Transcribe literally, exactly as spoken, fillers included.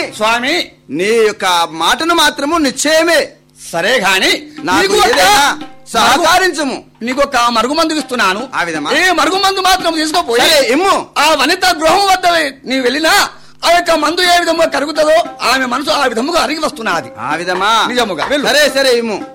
స్వామి నీ యొక్క మాటను మాత్రము నిశ్చయమే. సరే గాని నాకు సహకరించము. నీకు ఒక మరుగుమందు ఇస్తున్నాను. ఆ విధమా ఏ మరుగుమందు మాత్రం తీసుకోపోయి ఇమ్ము. ఆ వనిత గృహం వద్ద నీ వెళ్ళినా ఆ యొక్క మందు ఏ విధముగా కరుగుతుందో ఆమె మనసు ఆ విధముగా అరిగి వస్తున్నది. ఆ విధమా నిజముగా సరే సరే ఇమ్ము.